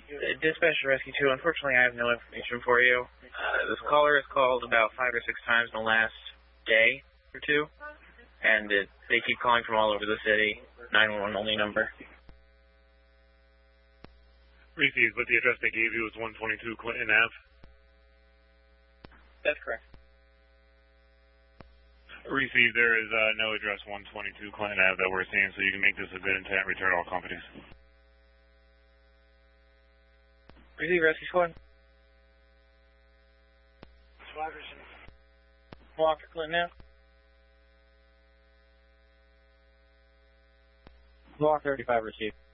Dispatch Rescue 2, unfortunately I have no information for you. This caller has called about 5 or 6 times in the last day or two, and they keep calling from all over the city, 911 only number. Received, but the address they gave you was 122 Clinton Ave? That's correct. Received, there is no address 122 Clinton Ave that we're seeing, so you can make this a good intent, return all companies. Receive, Rescue Squad. Walker, Clinton Ave. Block 35 received.